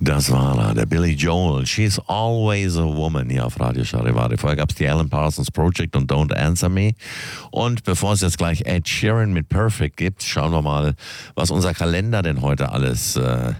Das war er, der Billy Joel. She's Always a Woman hier auf Radio Charivari. Vorher gab es die Alan Parsons Project und Don't Answer Me. Und bevor es jetzt gleich Ed Sheeran mit Perfect gibt, schauen wir mal, was unser Kalender denn heute alles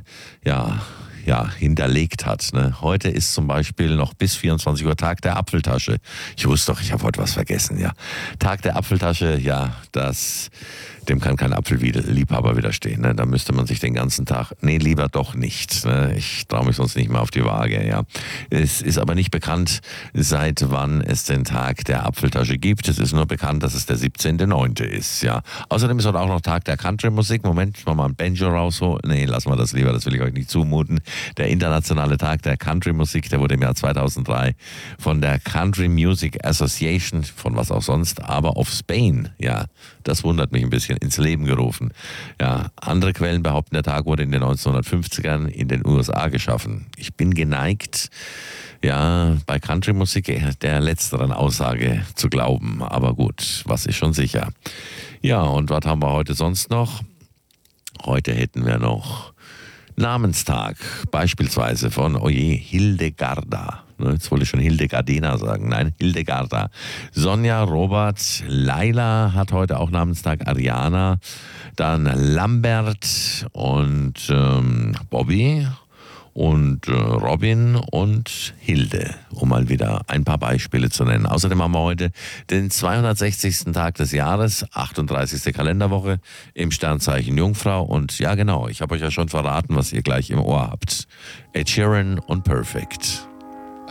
hinterlegt hat. Ne? Heute ist zum Beispiel noch bis 24 Uhr Tag der Apfeltasche. Ich wusste doch, ich habe heute was vergessen. Ja, Tag der Apfeltasche, ja, dem kann kein Apfelliebhaber widerstehen. Ne? Da müsste man sich den ganzen Tag, lieber doch nicht. Ne? Ich traue mich sonst nicht mehr auf die Waage. Ja. Es ist aber nicht bekannt, seit wann es den Tag der Apfeltasche gibt. Es ist nur bekannt, dass es der 17.09. ist. Ja. Außerdem ist heute auch noch Tag der Country-Musik. Moment, ich mach mal ein Banjo rausholen. Nee, lassen wir das lieber, das will ich euch nicht zumuten. Der internationale Tag der Country-Musik, der wurde im Jahr 2003 von der Country Music Association, von was auch sonst, aber of Spain, ja, das wundert mich ein bisschen, ins Leben gerufen. Ja, andere Quellen behaupten, der Tag wurde in den 1950ern in den USA geschaffen. Ich bin geneigt, ja, bei Country-Musik der letzteren Aussage zu glauben. Aber gut, was ist schon sicher. Ja, und was haben wir heute sonst noch? Heute hätten wir noch Namenstag, beispielsweise von, Hildegarda. Jetzt wollte ich schon Hildegardena sagen. Nein, Hildegarda. Sonja, Robert, Laila hat heute auch Namenstag, Ariana, dann Lambert und Bobby und Robin und Hilde, um mal wieder ein paar Beispiele zu nennen. Außerdem haben wir heute den 260. Tag des Jahres, 38. Kalenderwoche im Sternzeichen Jungfrau. Und ja genau, ich habe euch ja schon verraten, was ihr gleich im Ohr habt. Ed Sheeran und Perfect.